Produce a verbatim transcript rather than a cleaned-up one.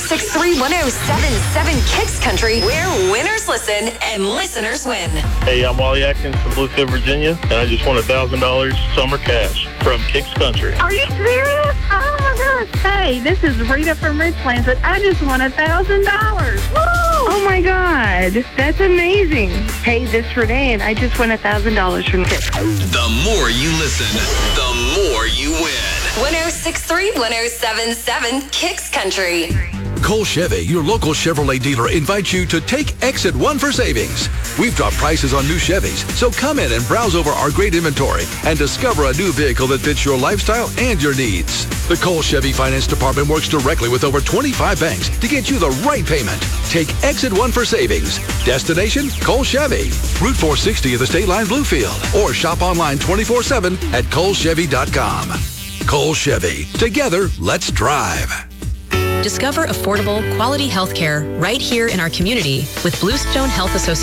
six three, one oh seven seven Kicks Country, where winners listen and listeners win. Hey, I'm Wally Atkins from Bluefield, Virginia, and I just won one thousand dollars summer cash from Kicks Country. Are you serious? Oh, my gosh. Hey, this is Rita from Richlands, and I just won one thousand dollars. Woo! Oh, my God. That's amazing. Hey, this is Renee, and I just won one thousand dollars from Kicks. The more you listen, the more you win. one oh six three, one oh seven seven Kicks Country. Cole Chevy, your local Chevrolet dealer, invites you to take Exit one for savings. We've dropped prices on new Chevys, so come in and browse over our great inventory and discover a new vehicle that fits your lifestyle and your needs. The Cole Chevy Finance Department works directly with over twenty-five banks to get you the right payment. Take Exit one for savings. Destination, Cole Chevy. Route four sixty of the State Line Bluefield. Or shop online twenty-four seven at cole chevy dot com. Cole Chevy. Together, let's drive. Discover affordable, quality health care right here in our community with Bluestone Health Association.